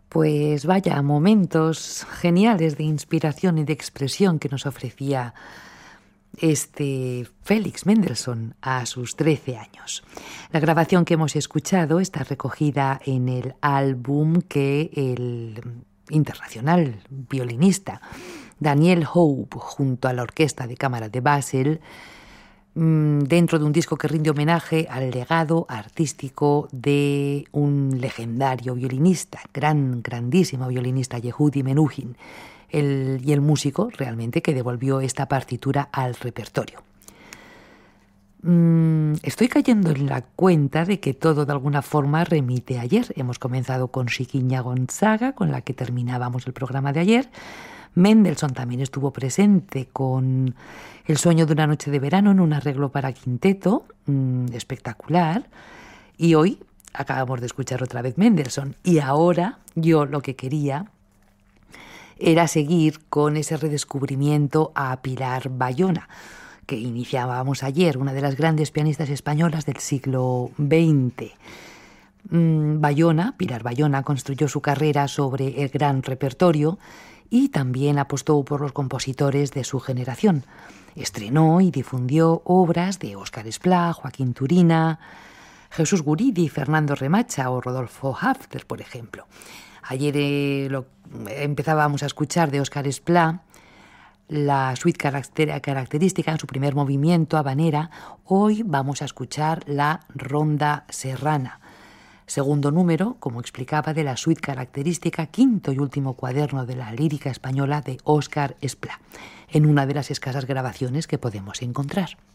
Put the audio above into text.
Pues vaya, momentos geniales de inspiración y de expresión que nos ofrecía este Félix Mendelssohn a sus 13 años. La grabación que hemos escuchado está recogida en el álbum que el internacional violinista Daniel Hope, junto a la Orquesta de Cámara de Basel, dentro de un disco que rinde homenaje al legado artístico de un legendario violinista, grandísimo violinista, Yehudi Menuhin, y el músico realmente que devolvió esta partitura al repertorio. Estoy cayendo en la cuenta de que todo de alguna forma remite a ayer. Hemos comenzado con Chiquinha Gonzaga, con la que terminábamos el programa de ayer. Mendelssohn también estuvo presente con El sueño de una noche de verano en un arreglo para quinteto, espectacular. Y hoy acabamos de escuchar otra vez Mendelssohn. Y ahora yo lo que quería era seguir con ese redescubrimiento a Pilar Bayona, que iniciábamos ayer, una de las grandes pianistas españolas del siglo XX. Pilar Bayona, construyó su carrera sobre el gran repertorio y también apostó por los compositores de su generación. Estrenó y difundió obras de Óscar Esplá, Joaquín Turina, Jesús Guridi, Fernando Remacha o Rodolfo Hafter, por ejemplo. Ayer empezábamos a escuchar de Óscar Esplá la suite característica en su primer movimiento, habanera. Hoy vamos a escuchar la Ronda Serrana, segundo número, como explicaba, de la suite característica, quinto y último cuaderno de la lírica española de Óscar Esplá, en una de las escasas grabaciones que podemos encontrar.